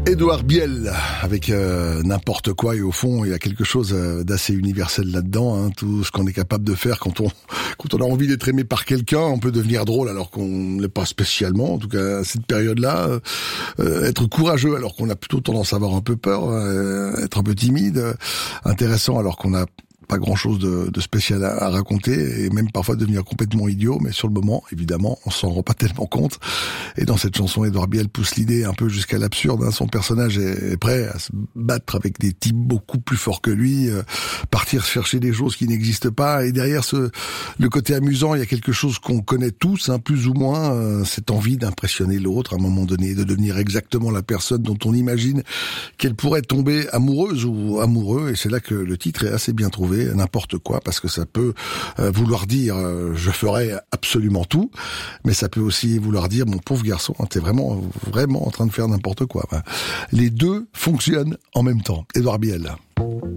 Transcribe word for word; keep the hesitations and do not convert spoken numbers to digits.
Édouard Biel avec euh, n'importe quoi, et au fond il y a quelque chose euh, d'assez universel là-dedans, hein, tout ce qu'on est capable de faire quand on quand on a envie d'être aimé par quelqu'un. On peut devenir drôle alors qu'on ne l'est pas spécialement, en tout cas à cette période-là, euh, euh, être courageux alors qu'on a plutôt tendance à avoir un peu peur, euh, être un peu timide, euh, intéressant alors qu'on a pas grand chose de, de spécial à, à raconter, et même parfois devenir complètement idiot, mais sur le moment, évidemment, on s'en rend pas tellement compte. Et dans cette chanson, Édouard Biel pousse l'idée un peu jusqu'à l'absurde, hein. Son personnage est, est prêt à se battre avec des types beaucoup plus forts que lui, euh, partir chercher des choses qui n'existent pas, et derrière ce, le côté amusant, il y a quelque chose qu'on connaît tous, hein, plus ou moins, euh, cette envie d'impressionner l'autre à un moment donné, de devenir exactement la personne dont on imagine qu'elle pourrait tomber amoureuse ou amoureux, et c'est là que le titre est assez bien trouvé. N'importe quoi, parce que ça peut euh, vouloir dire euh, je ferai absolument tout, mais ça peut aussi vouloir dire mon pauvre garçon, hein, t'es vraiment vraiment en train de faire n'importe quoi. Ben, les deux fonctionnent en même temps. Édouard Biel.